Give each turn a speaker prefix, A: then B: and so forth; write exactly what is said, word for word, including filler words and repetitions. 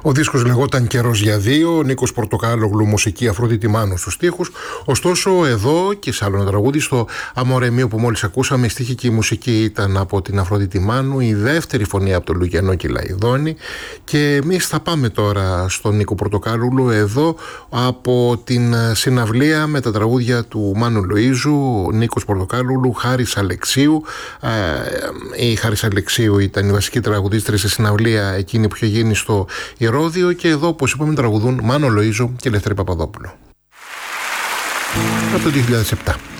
A: Ο δίσκος λεγόταν «Καιρός για δύο», Νίκος Πορτοκάλογλου, μουσική, Αφροδίτη Μάνου στους στίχους. Ωστόσο εδώ και σε άλλο ένα τραγούδι, στο «Αμόρε μίο» που μόλις ακούσαμε, η στίχη και η μουσική ήταν από την Αφροδίτη Μάνου, η δεύτερη φωνή από τον Λουκιανό Κυλαϊδόνη. Και εμείς θα πάμε τώρα στον Νίκο Πορτοκάλογλου, εδώ από την συναυλία με τα τραγούδια του Μάνου Λοΐζου, Νίκος Πορτοκάλογλου, Χάρης Αλεξίου. Η Χάρης Αλεξίου ήταν η βασική τραγουδίστρια σε συναυλία εκείνη που είχε γίνει στο Ηρώδειο, και εδώ, όπως είπαμε, τραγουδούν Μάνο Λοΐζου και Ελευθερή Παπαδόπουλο από το δύο χιλιάδες επτά.